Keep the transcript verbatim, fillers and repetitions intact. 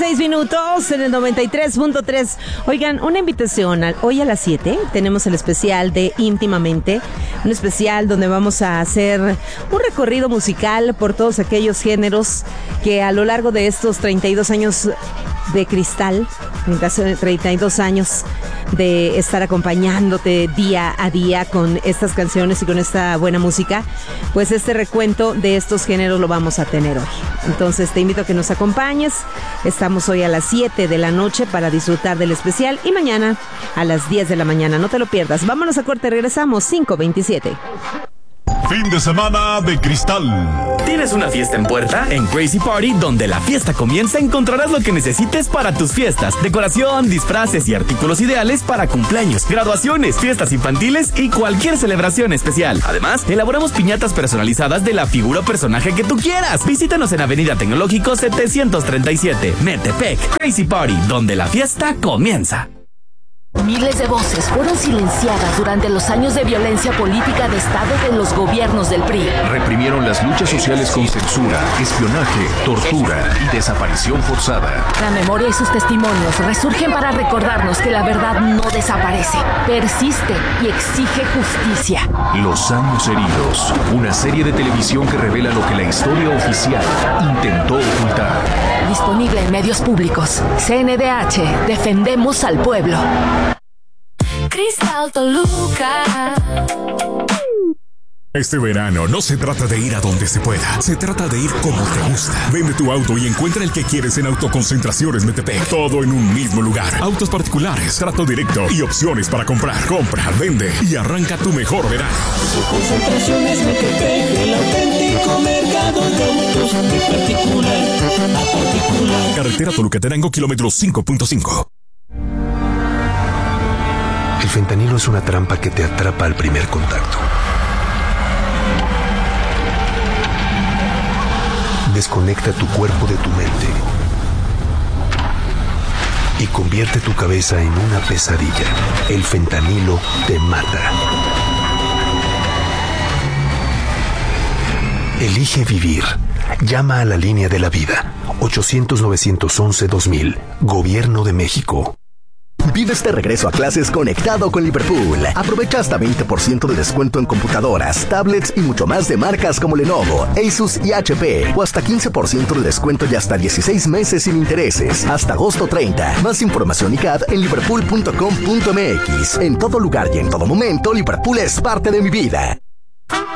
dieciséis minutos en el noventa y tres punto tres. Oigan, una invitación. Hoy a las siete tenemos el especial de Íntimamente. Un especial donde vamos a hacer un recorrido musical por todos aquellos géneros que a lo largo de estos treinta y dos años de Cristal, treinta y dos años de estar acompañándote día a día con estas canciones y con esta buena música, pues este recuento de estos géneros lo vamos a tener hoy. Entonces te invito a que nos acompañes. Estamos hoy a las siete de la noche para disfrutar del especial y mañana a las diez de la mañana. No te lo pierdas. Vámonos a corte, regresamos cinco veintisiete. Fin de semana de Cristal. ¿Tienes una fiesta en puerta? En Crazy Party, donde la fiesta comienza, encontrarás lo que necesites para tus fiestas. Decoración, disfraces y artículos ideales para cumpleaños, graduaciones, fiestas infantiles y cualquier celebración especial. Además, elaboramos piñatas personalizadas de la figura o personaje que tú quieras. Visítanos en Avenida Tecnológico setecientos treinta y siete, Metepec. Crazy Party, donde la fiesta comienza. Miles de voces fueron silenciadas durante los años de violencia política de Estado de los gobiernos del P R I. Reprimieron las luchas sociales con censura, espionaje, tortura y desaparición forzada. La memoria y sus testimonios resurgen para recordarnos que la verdad no desaparece, persiste y exige justicia. Los años heridos, una serie de televisión que revela lo que la historia oficial intentó ocultar. Disponible en medios públicos. C N D H, defendemos al pueblo. Cristal Toluca. Este verano no se trata de ir a donde se pueda, se trata de ir como te gusta. Vende tu auto y encuentra el que quieres en Autoconcentraciones Metepec. Todo en un mismo lugar. Autos particulares, trato directo y opciones para comprar. Compra, vende y arranca tu mejor verano. Autoconcentraciones Metepec, el auténtico mercado de autos de particular a particular. Carretera Toluca-Tenango, kilómetro cinco punto cinco. El fentanilo es una trampa que te atrapa al primer contacto. Desconecta tu cuerpo de tu mente y convierte tu cabeza en una pesadilla. El fentanilo te mata. Elige vivir. Llama a la línea de la vida. ochocientos, novecientos once, dos mil. Gobierno de México. Vive este regreso a clases conectado con Liverpool. Aprovecha hasta veinte por ciento de descuento en computadoras, tablets y mucho más de marcas como Lenovo, Asus y H P. O hasta quince por ciento de descuento y hasta dieciséis meses sin intereses. Hasta agosto treinta. Más información y C A D en liverpool punto com punto m x. En todo lugar y en todo momento, Liverpool es parte de mi vida.